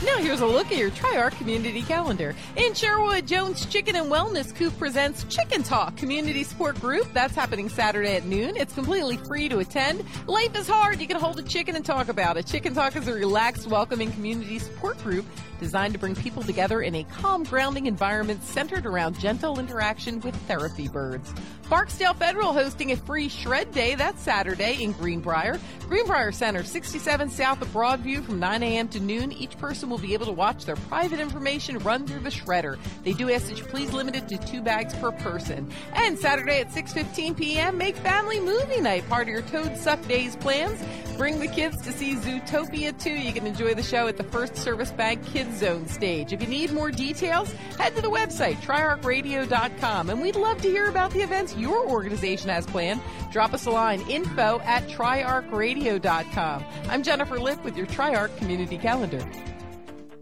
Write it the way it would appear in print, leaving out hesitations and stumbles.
Now here's a look at your Tri-Arc community calendar. In Sherwood, Jones Chicken and Wellness Coop presents Chicken Talk Community Support Group. That's happening Saturday at noon. It's completely free to attend. Life is hard. You can hold a chicken and talk about it. Chicken Talk is a relaxed, welcoming community support group designed to bring people together in a calm, grounding environment centered around gentle interaction with therapy birds. Barksdale Federal hosting a free Shred Day. That's Saturday in Greenbrier. Greenbrier Center, 67 south of Broadview from 9 a.m. to noon. Each person will be able to watch their private information run through the shredder. They do ask that you please limit it to 2 bags per person. And Saturday at 6:15 p.m., make family movie night part of your Toad Suck Days plans. Bring the kids to see Zootopia 2. You can enjoy the show at the First Service Bank Kids Zone stage. If you need more details, head to the website, triarcradio.com. And we'd love to hear about the events your organization has planned. Drop us a line, info@triarcradio.com. I'm Jennifer Lipp with your Tri-Arc Community Calendar.